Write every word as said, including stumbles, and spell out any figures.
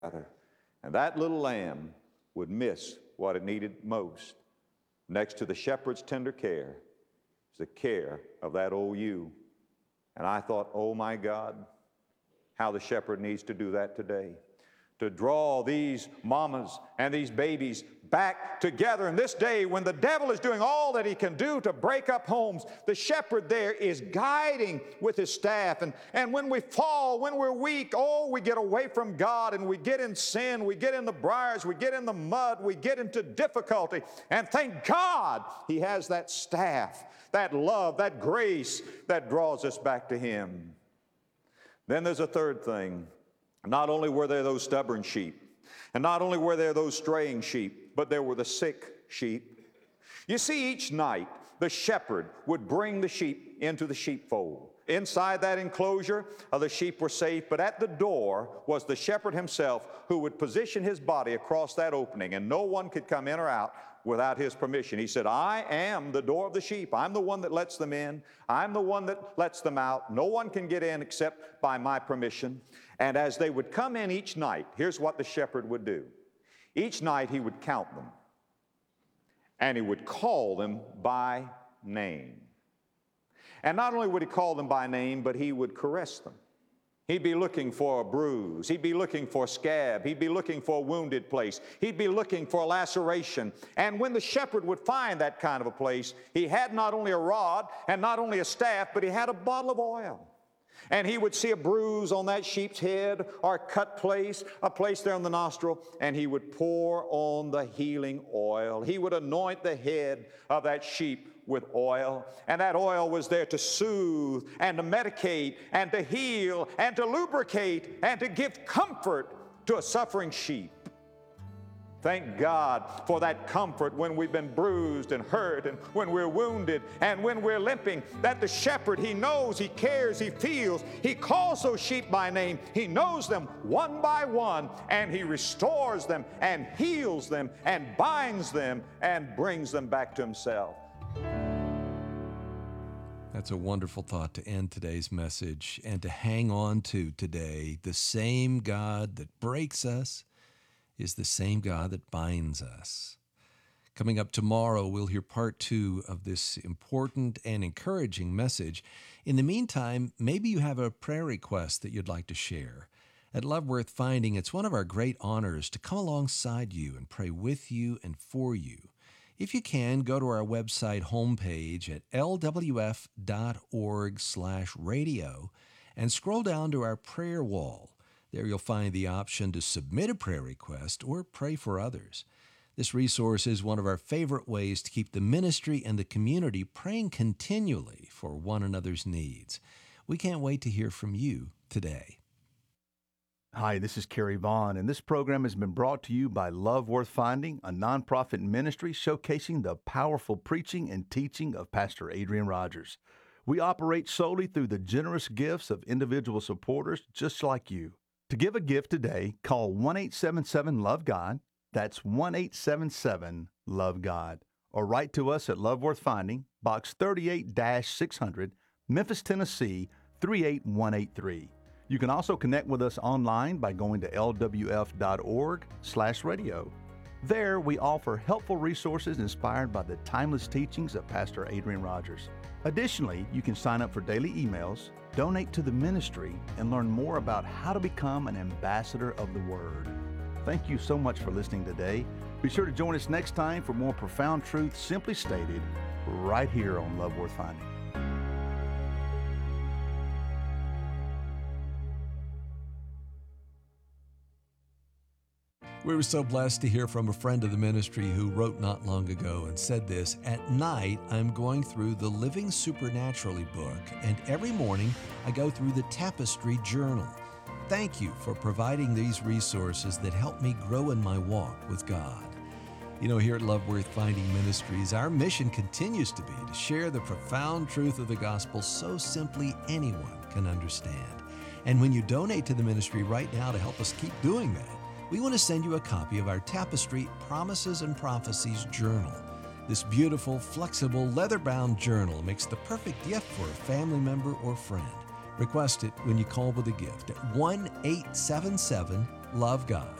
And that little lamb would miss what it needed most. Next to the shepherd's tender care is the care of that old ewe. And I thought, oh my God, how the shepherd needs to do that today. To draw these mamas and these babies back together. In this day when the devil is doing all that he can do to break up homes, the shepherd there is guiding with his staff. And, and when we fall, when we're weak, oh, we get away from God and we get in sin, we get in the briars, we get in the mud, we get into difficulty. And thank God he has that staff, that love, that grace that draws us back to him. Then there's a third thing. Not only were there those stubborn sheep, and not only were there those straying sheep, but there were the sick sheep. You see, each night the shepherd would bring the sheep into the sheepfold. Inside that enclosure, uh, the sheep were safe, but at the door was the shepherd himself who would position his body across that opening, and no one could come in or out without his permission. He said, I am the door of the sheep. I'm the one that lets them in. I'm the one that lets them out. No one can get in except by my permission. And as they would come in each night, here's what the shepherd would do. Each night he would count them, and he would call them by name. And not only would he call them by name, but he would caress them. He'd be looking for a bruise. He'd be looking for a scab. He'd be looking for a wounded place. He'd be looking for a laceration. And when the shepherd would find that kind of a place, he had not only a rod and not only a staff, but he had a bottle of oil. And he would see a bruise on that sheep's head or a cut place, a place there on the nostril, and he would pour on the healing oil. He would anoint the head of that sheep with oil, and that oil was there to soothe and to medicate and to heal and to lubricate and to give comfort to a suffering sheep. Thank God for that comfort when we've been bruised and hurt and when we're wounded and when we're limping, that the shepherd, he knows, he cares, he feels, he calls those sheep by name, he knows them one by one, and he restores them and heals them and binds them and brings them back to himself. That's a wonderful thought to end today's message and to hang on to today. The same God that breaks us is the same God that binds us. Coming up tomorrow, we'll hear part two of this important and encouraging message. In the meantime, maybe you have a prayer request that you'd like to share. At Love Worth Finding, it's one of our great honors to come alongside you and pray with you and for you. If you can, go to our website homepage at l w f dot org slash radio and scroll down to our prayer wall. There you'll find the option to submit a prayer request or pray for others. This resource is one of our favorite ways to keep the ministry and the community praying continually for one another's needs. We can't wait to hear from you today. Hi, this is Kerry Vaughn, and this program has been brought to you by Love Worth Finding, a nonprofit ministry showcasing the powerful preaching and teaching of Pastor Adrian Rogers. We operate solely through the generous gifts of individual supporters just like you. To give a gift today, call one eight seven seven love God. That's one eight seven seven love God. Or write to us at Love Worth Finding, Box thirty-eight six hundred, Memphis, Tennessee, three eight one eight three. You can also connect with us online by going to l w f dot org slash radio. There, we offer helpful resources inspired by the timeless teachings of Pastor Adrian Rogers. Additionally, you can sign up for daily emails, donate to the ministry, and learn more about how to become an ambassador of the Word. Thank you so much for listening today. Be sure to join us next time for more profound truth simply stated right here on Love Worth Finding. We were so blessed to hear from a friend of the ministry who wrote not long ago and said this: at night, I'm going through the Living Supernaturally book, and every morning I go through the Tapestry Journal. Thank you for providing these resources that help me grow in my walk with God. You know, here at Love Worth Finding Ministries, our mission continues to be to share the profound truth of the gospel so simply anyone can understand. And when you donate to the ministry right now to help us keep doing that, we want to send you a copy of our Tapestry Promises and Prophecies Journal. This beautiful, flexible, leather-bound journal makes the perfect gift for a family member or friend. Request it when you call with a gift at one eight seven seven love God,